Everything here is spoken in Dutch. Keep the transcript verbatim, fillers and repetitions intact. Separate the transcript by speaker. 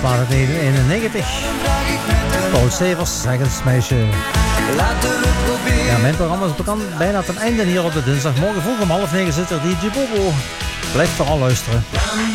Speaker 1: plaat uit negentien eenennegentig. Paul Stevers, zeg eens meisje. Ja, mijn programma is bekend bijna ten einde hier op de dinsdag. Morgen vroeg om half negen zit er D J Bobo. Blijf vooral luisteren.